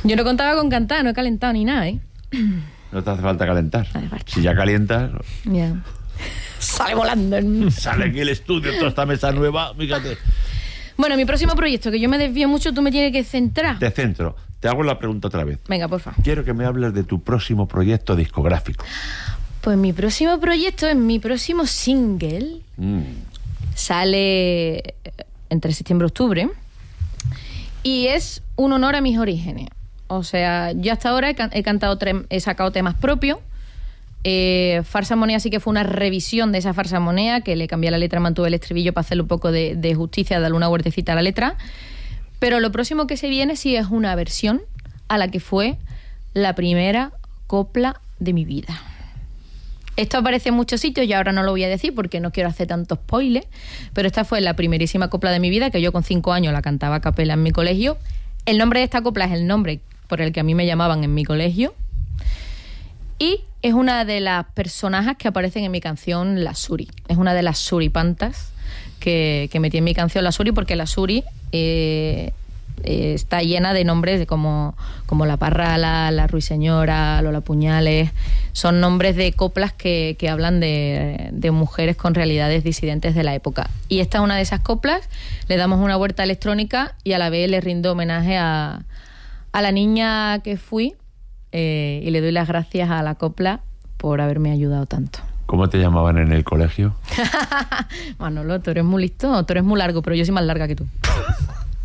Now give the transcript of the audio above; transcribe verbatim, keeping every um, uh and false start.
Yo no contaba con cantar, no he calentado ni nada, ¿eh? No te hace falta calentar. Vale, vale. Si ya calientas... Ya. Sale volando. Sale aquí el estudio, toda esta mesa nueva, fíjate. Bueno, mi próximo proyecto, que yo me desvío mucho, tú me tienes que centrar. Te centro. Te hago la pregunta otra vez. Venga, por favor. Quiero que me hables de tu próximo proyecto discográfico. Pues mi próximo proyecto es mi próximo single. Mm. Sale entre septiembre y octubre. Y es un honor a mis orígenes. O sea, yo hasta ahora he, can- he cantado, tre- he sacado temas propios. Eh, Farsa Monea sí que fue una revisión de esa Farsa Monea, que le cambié la letra, mantuve el estribillo para hacerle un poco de, de justicia, darle una huertecita a la letra. Pero lo próximo que se viene sí es una versión a la que fue la primera copla de mi vida. Esto aparece en muchos sitios y ahora no lo voy a decir porque no quiero hacer tanto spoiler, pero esta fue la primerísima copla de mi vida, que yo con cinco años la cantaba a capela en mi colegio. El nombre de esta copla es el nombre por el que a mí me llamaban en mi colegio. Y es una de las personajes que aparecen en mi canción La Suri. Es una de las suripantas que, que metí en mi canción La Suri, porque La Suri eh, eh, está llena de nombres de como, como La Parrala, La Ruiseñora, Lola Puñales. Son nombres de coplas que, que hablan de, de mujeres con realidades disidentes de la época. Y esta es una de esas coplas. Le damos una vuelta electrónica y a la vez le rindo homenaje a, a la niña que fui. Eh, y le doy las gracias a la copla por haberme ayudado tanto. ¿Cómo te llamaban en el colegio? Manolo, tú eres muy listo, tú eres muy largo, pero yo soy más larga que tú.